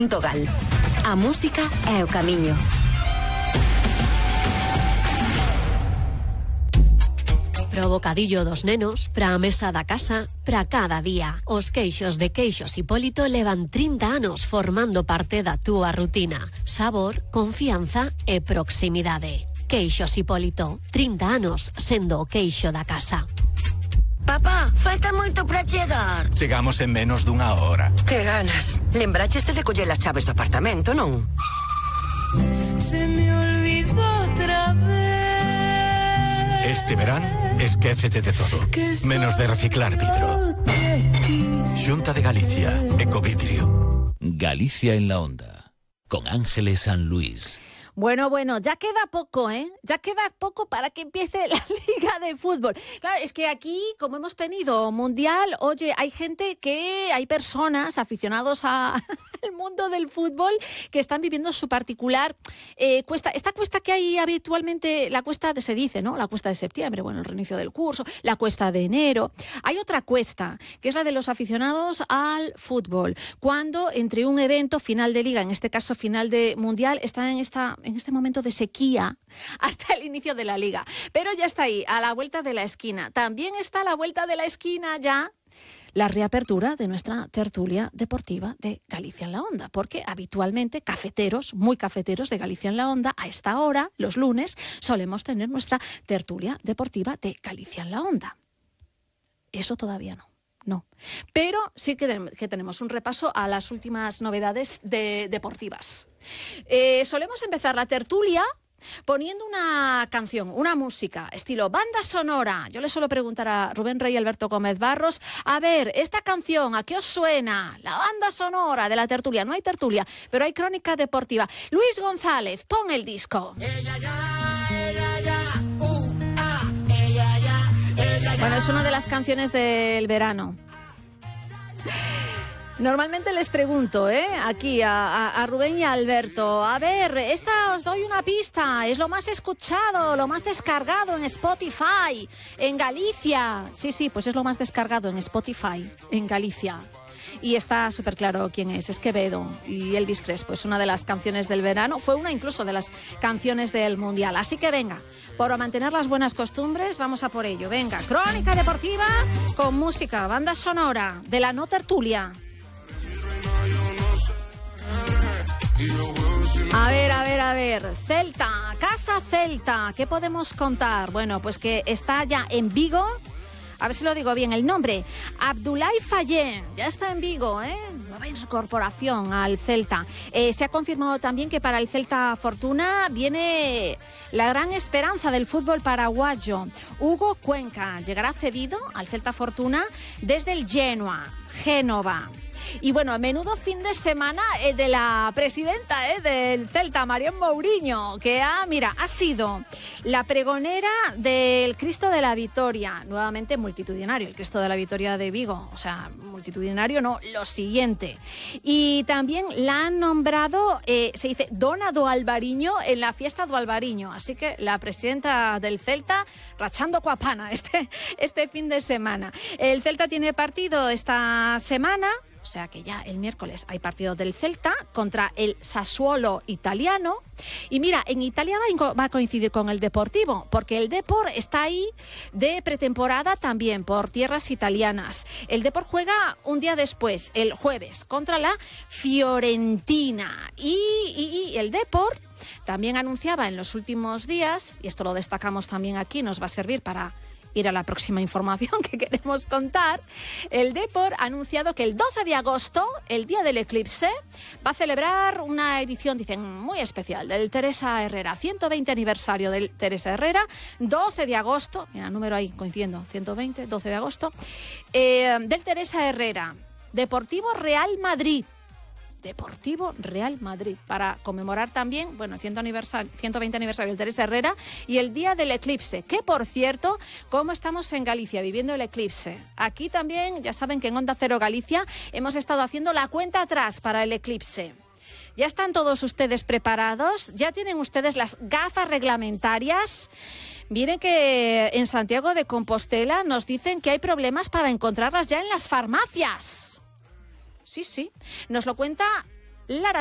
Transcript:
Gal. A música é o camiño. Pro bocadillo dos nenos, pra a mesa da casa, pra cada día. Os queixos de Queixos Hipólito levan 30 anos formando parte da túa rutina. Sabor, confianza e proximidade. Queixos Hipólito, 30 anos sendo o queixo da casa. Papá, falta moito para chegar. Chegamos en menos dunha hora. Que ganas. Lembracheste de coller as chaves do apartamento, non? Se me olvidó otra vez. Este verán, esquécete de todo, menos de reciclar vidro. Xunta de Galicia, Ecovidrio. Galicia en la onda, con Ángeles San Luis. Bueno, ya queda poco, ¿eh? Ya queda poco para que empiece la Liga de Fútbol. Claro, es que aquí, como hemos tenido Mundial, oye, hay personas aficionados al mundo del fútbol que están viviendo su particular cuesta. Esta cuesta que hay habitualmente, la cuesta se dice, ¿no? La cuesta de septiembre, bueno, el reinicio del curso, la cuesta de enero. Hay otra cuesta, que es la de los aficionados al fútbol. Cuando entre un evento, final de Liga, en este caso final de Mundial, está en este momento de sequía hasta el inicio de la Liga. Pero ya está ahí, a la vuelta de la esquina. También está a la vuelta de la esquina ya la reapertura de nuestra tertulia deportiva de Galicia en la Onda, porque habitualmente cafeteros, muy cafeteros de Galicia en la Onda, a esta hora, los lunes, solemos tener nuestra tertulia deportiva de Galicia en la Onda. Eso todavía no. Pero sí que tenemos un repaso a las últimas novedades deportivas. Solemos empezar la tertulia poniendo una canción, una música, estilo banda sonora. Yo le suelo preguntar a Rubén Rey y Alberto Gómez Barros, a ver, esta canción, ¿a qué os suena? La banda sonora de la tertulia. No hay tertulia, pero hay crónica deportiva. Luis González, pon el disco. Ella ya, ella ya, Bueno, es una de las canciones del verano. Normalmente les pregunto, aquí a Rubén y a Alberto, a ver, esta os doy una pista, es lo más escuchado, lo más descargado en Spotify, en Galicia. Sí, pues es lo más descargado en Spotify, en Galicia. Y está súper claro quién es Quevedo y Elvis Crespo. Es una de las canciones del verano, fue una incluso de las canciones del Mundial. Así que venga, por mantener las buenas costumbres, vamos a por ello. Venga, crónica deportiva con música, banda sonora de la no tertulia. A ver, Celta, Casa Celta, ¿qué podemos contar? Bueno, pues que está ya en Vigo, a ver si lo digo bien el nombre, Abdoulaye Faye, ya está en Vigo, nueva incorporación al Celta. Se ha confirmado también que para el Celta Fortuna viene la gran esperanza del fútbol paraguayo, Hugo Cuenca, llegará cedido al Celta Fortuna desde el Génova. Y bueno, menudo fin de semana de la presidenta del Celta, Marión Mourinho, que ha sido la pregonera del Cristo de la Victoria, nuevamente multitudinario, el Cristo de la Victoria de Vigo, o sea, multitudinario no, lo siguiente. Y también la han nombrado, se dice, Dona do Alvariño en la fiesta do Alvariño, así que la presidenta del Celta rachando coapana este fin de semana. El Celta tiene partido esta semana. O sea que ya el miércoles hay partido del Celta contra el Sassuolo italiano. Y mira, en Italia va a coincidir con el Deportivo, porque el Depor está ahí de pretemporada también por tierras italianas. El Depor juega un día después, el jueves, contra la Fiorentina. Y el Depor también anunciaba en los últimos días, y esto lo destacamos también aquí, nos va a servir para ir a la próxima información que queremos contar. El Depor ha anunciado que el 12 de agosto, el día del eclipse, va a celebrar una edición, dicen, muy especial del Teresa Herrera, 120 aniversario del Teresa Herrera, 12 de agosto, mira, número ahí coincidiendo, 120, 12 de agosto, del Teresa Herrera, Deportivo Real Madrid, para conmemorar también, bueno, 120 aniversario del Teresa Herrera y el día del eclipse, que por cierto, como estamos en Galicia viviendo el eclipse, aquí también, ya saben que en Onda Cero Galicia hemos estado haciendo la cuenta atrás para el eclipse. ¿Ya están todos ustedes preparados? ¿Ya tienen ustedes las gafas reglamentarias? Miren que en Santiago de Compostela nos dicen que hay problemas para encontrarlas ya en las farmacias. Sí, nos lo cuenta Lara